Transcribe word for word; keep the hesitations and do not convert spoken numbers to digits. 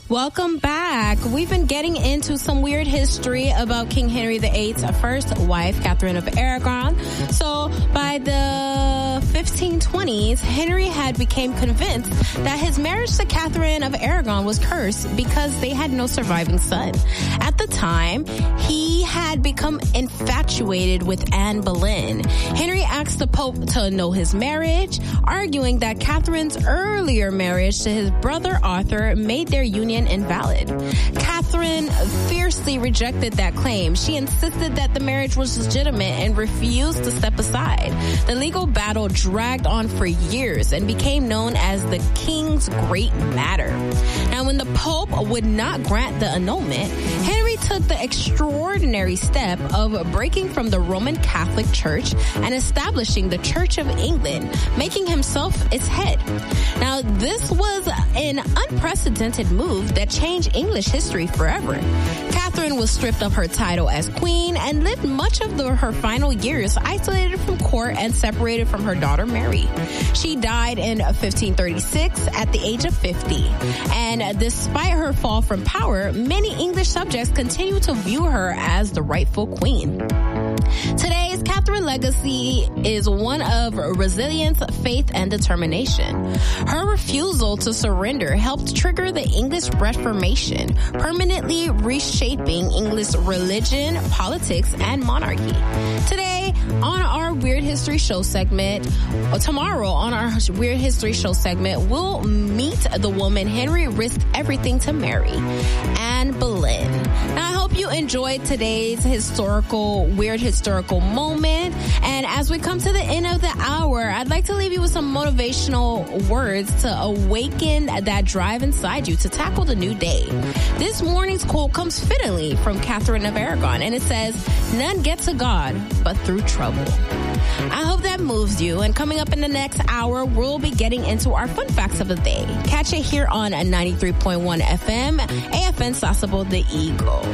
Welcome back. We've been getting into some weird history about King Henry the eighth's first wife, Catherine of Aragon. So by the fifteen twenties, Henry had become convinced that his marriage to Catherine of Aragon was cursed because they had no surviving son. At the time, he had become infatuated with Anne Boleyn. Henry asked the Pope to annul his marriage, arguing that Catherine's earlier marriage to his brother Arthur made their union invalid. Catherine fiercely rejected that claim. She insisted that the marriage was legitimate and refused to step aside. The legal battle dragged on for years and became known as the King's Great Matter. Now, when the Pope would not grant the annulment, Henry took the extraordinary step of breaking from the Roman Catholic Church and establishing the Church of England, making himself its head. Now, this was an unprecedented move that changed English history forever. Catherine was stripped of her title as queen and lived much of the, her final years isolated from court and separated from her daughter Mary. She died in fifteen thirty-six at the age of fifty. And despite her fall from power, many English subjects continue to view her as the rightful queen. Today's Catherine legacy is one of resilience, faith, and determination. Her refusal to surrender helped trigger the English Reformation, permanently reshaping English religion, politics, and monarchy. Today, on our Weird History Show segment, or tomorrow on our Weird History Show segment, we'll meet the woman Henry risked everything to marry, Anne Boleyn. Now, I hope you enjoyed today's historical, weird historical moment. And as we come to the end of the hour, I'd like to leave you with some motivational words to awaken that drive inside you to tackle the new day. This morning's quote comes fittingly from Catherine of Aragon, and it says, "None get to God but through trouble." I hope that moves you. And coming up in the next hour, we'll be getting into our fun facts of the day. Catch it here on ninety-three point one F M, A F N Sasebo, The Eagle.